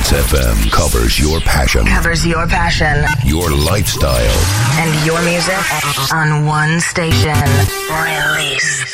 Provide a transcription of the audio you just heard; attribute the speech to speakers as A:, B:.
A: Trance FM covers your passion.
B: Covers your passion.
A: Your lifestyle.
B: And your music on one station. Release.